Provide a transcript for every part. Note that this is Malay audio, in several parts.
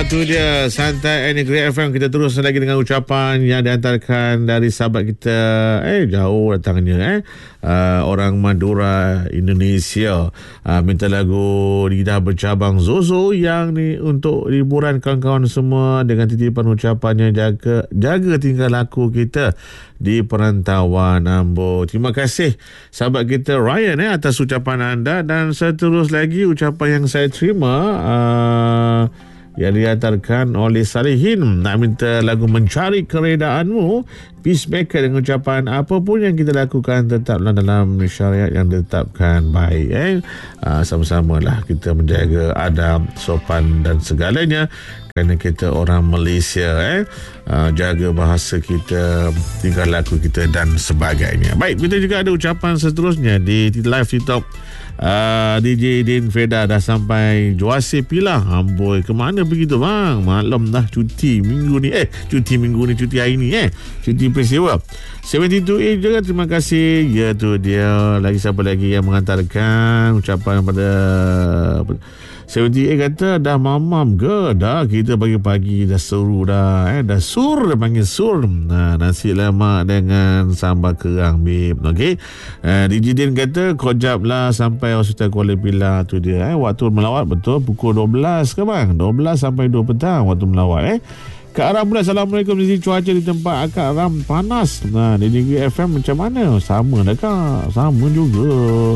tu dia Santai Negeri FM. Kita terus lagi dengan ucapan yang dihantarkan dari sahabat kita jauh datangnya orang Madura, Indonesia. Minta lagu Lidah Bercabang Zozo yang ni untuk hiburan kawan-kawan semua, dengan titipan ucapannya jaga tingkah laku kita di perantauan Ambo. Terima kasih sahabat kita Ryan atas ucapan anda, dan seterus lagi ucapan yang saya terima yang dihantarkan oleh Salihin, nak minta lagu Mencari Keredaanmu, Peacemaker, dengan ucapan apapun yang kita lakukan tetaplah dalam syariat yang ditetapkan baik. Sama-sama lah kita menjaga adab, sopan dan segalanya, kerana kita orang Malaysia. Jaga bahasa kita, tingkah laku kita dan sebagainya. Baik, kita juga ada ucapan seterusnya di live TikTok. DJ Din Feda dah sampai Juasi Pilah. Amboi, ke mana begitu bang? Malam dah cuti minggu ni. Cuti hari ni cuti peristiwa 72A juga. Terima kasih. Ya tu dia. Lagi siapa lagi yang mengantarkan ucapan pada 78 kata dah mamam ke? Dah, kita pagi-pagi dah seru dah. Dah sur, dah panggil sur. Nasi lemak dengan sambal kerang, babe. Okey. DJ Din kata kojap lah sampai Hospital Kuala Pilah. Tu dia. Waktu melawat betul pukul 12 ke bang? 12 sampai 2 petang waktu melawat. Kak Ram pula, Assalamualaikum. Di sini cuaca di tempat Kak Ram panas. Di Negeri FM macam mana? Sama dah Kak? Sama juga.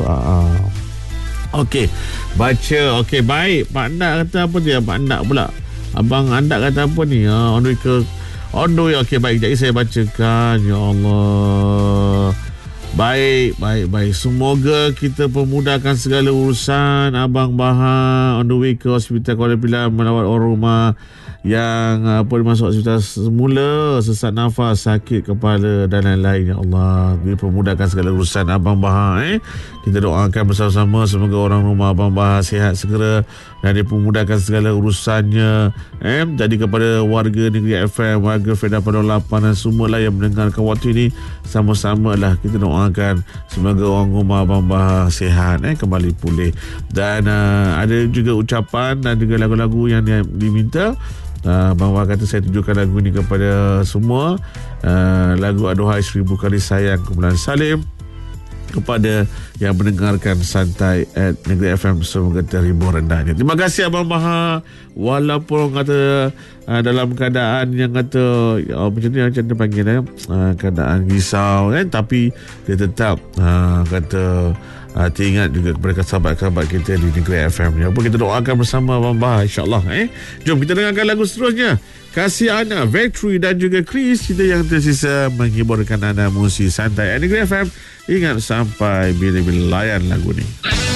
Okey, baca. Okey, baik. Pak Andak kata apa dia? Pak Andak pula. Abang Andak kata apa ni? On the way. Okey, baik. Jadi saya bacakan. Ya Allah. Baik. Semoga kita pemudahkan segala urusan. Abang Bahar on the way ke Hospital Kuala Pilah melawat orang rumah yang masuk hospital semula, sesak nafas, sakit kepala dan lain-lain. Ya Allah, dipermudahkan segala urusan Abang Bahar. Kita doakan bersama-sama semoga orang rumah Abang Bahar sihat segera dan dipermudahkan segala urusannya. Jadi kepada warga Negeri FM, warga Feda 8 dan semualah yang mendengarkan waktu ini, sama-sama lah kita doakan semoga orang rumah Abang Bahar sihat, kembali pulih. Dan ada juga ucapan dan juga lagu-lagu yang diminta. Abang Bahar kata saya tunjukkan lagu ni kepada semua. Lagu Aduhai Seribu Kali Sayang kumpulan Salim, kepada yang mendengarkan Santai at Negeri FM, semoga terhibur rendahnya. Terima kasih Abang Bahar. Walaupun kata dalam keadaan yang kata macam dia panggil keadaan risau tapi dia tetap kata ingat juga kepada sahabat-sahabat kita di Negeri FM ni. Apa kita doakan bersama Abang Bahar, insyaAllah. Jom kita dengarkan lagu seterusnya. Kasih Ana, Victory dan juga Chris. Kita yang tersisa menghiburkan anda musik Santai Negeri FM. Ingat sampai bila-bila layan lagu ni.